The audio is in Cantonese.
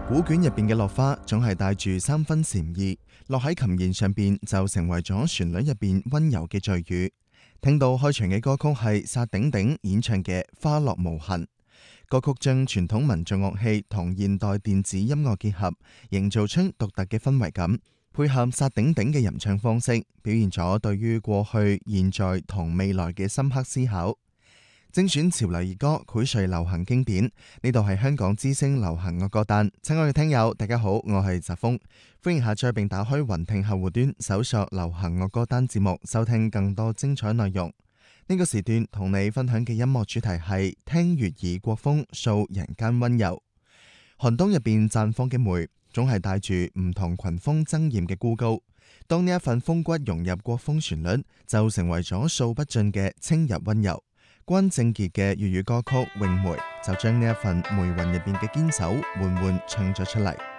古卷入邊嘅落花總係帶住三分禪意，落喺琴弦上邊就成為咗旋律入邊溫柔嘅序語。聽到開場嘅歌曲係薩頂頂演唱嘅《花落無痕》，歌曲將傳統民族樂器同現代電子音樂結合，營造出獨特嘅氛圍感。配合薩頂頂嘅吟唱方式，表現咗對於過去、現在同未來嘅深刻思考。精選潮流兒歌，薈萃流行經典。呢度係香港之聲流行樂歌單。親愛嘅聽友，大家好，我係澤峰，歡迎下載並打開雲聽客戶端，搜索流行樂歌單節目，收聽更多精彩內容。呢個時段同你分享嘅音樂主題係聽粵語國風，掃人間溫柔。寒冬入邊綻放嘅梅，總係帶住唔同群峰爭艷嘅孤高。當呢一份風骨融入國風旋律，就成為咗數不盡嘅清入溫柔。關正傑嘅粵語歌曲《詠梅》就將呢一份梅雲入邊嘅堅守緩緩唱咗出嚟。